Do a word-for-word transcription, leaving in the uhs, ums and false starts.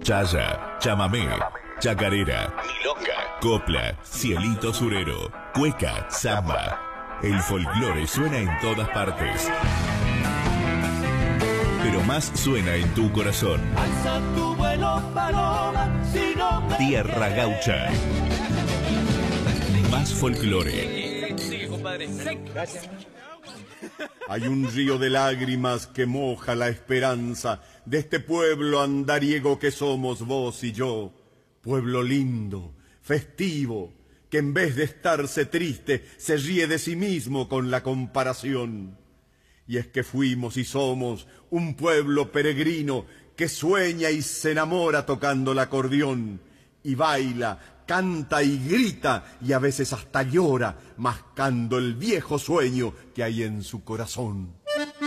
chaya, chamamé, chacarera, milonga, copla, cielito surero, cueca, samba. El folclore suena en todas partes, pero más suena en tu corazón. Alza tu vuelo, paloma, si no me Tierra quieres. Gaucha. Más folclore. Sigue, compadre. Gracias. Hay un río de lágrimas que moja la esperanza de este pueblo andariego que somos vos y yo. Pueblo lindo, festivo, que en vez de estarse triste, se ríe de sí mismo con la comparación. Y es que fuimos y somos un pueblo peregrino que sueña y se enamora tocando el acordeón, y baila, canta y grita, y a veces hasta llora, mascando el viejo sueño que hay en su corazón.